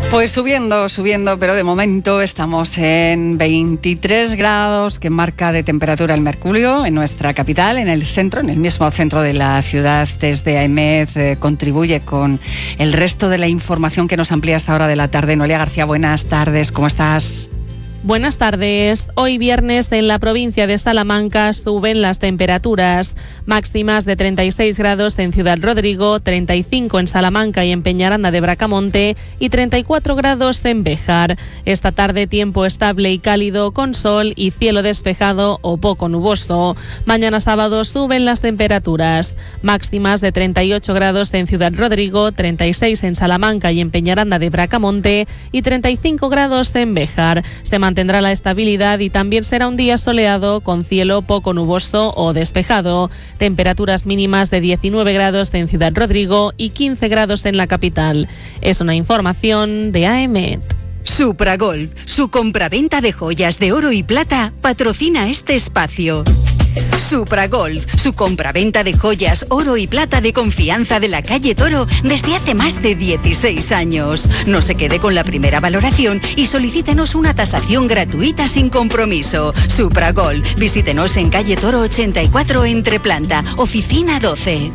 Pues subiendo, pero de momento estamos en 23 grados que marca de temperatura el mercurio en nuestra capital, en el centro, en el mismo centro de la ciudad. Desde AEMET contribuye con el resto de la información que nos amplía a esta hora de la tarde. Noelia García, buenas tardes, ¿cómo estás? Buenas tardes. Hoy viernes en la provincia de Salamanca suben las temperaturas. Máximas de 36 grados en Ciudad Rodrigo, 35 en Salamanca y en Peñaranda de Bracamonte y 34 grados en Béjar. Esta tarde tiempo estable y cálido con sol y cielo despejado o poco nuboso. Mañana sábado suben las temperaturas. Máximas de 38 grados en Ciudad Rodrigo, 36 en Salamanca y en Peñaranda de Bracamonte y 35 grados en Béjar. Se mantendrá la estabilidad y también será un día soleado con cielo poco nuboso o despejado. Temperaturas mínimas de 19 grados en Ciudad Rodrigo y 15 grados en la capital. Es una información de AEMET. Supragolf, su compraventa de joyas de oro y plata, patrocina este espacio. Supragolf, su compraventa de joyas, oro y plata de confianza de la calle Toro desde hace más de 16 años. No se quede con la primera valoración y solicítenos una tasación gratuita sin compromiso. Supragolf, visítenos en calle Toro 84 entre planta, oficina 12.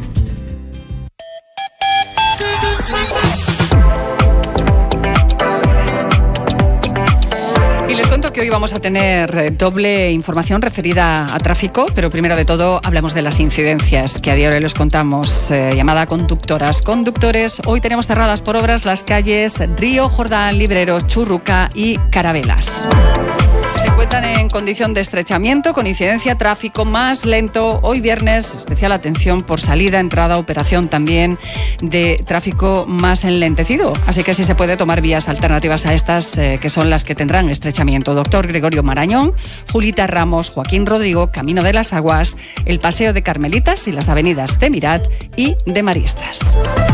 Que hoy vamos a tener doble información referida a tráfico, pero primero de todo hablamos de las incidencias que a diario les contamos. Llamada conductoras, conductores. Hoy tenemos cerradas por obras las calles Río, Jordán, Libreros, Churruca y Carabelas. Se encuentran en condición de estrechamiento, con incidencia, tráfico más lento. Hoy viernes, especial atención por salida, entrada, operación también de tráfico más enlentecido. Así que sí se puede tomar vías alternativas a estas, que son las que tendrán estrechamiento. Doctor Gregorio Marañón, Julita Ramos, Joaquín Rodrigo, Camino de las Aguas, el Paseo de Carmelitas y las avenidas de Mirat y de Maristas.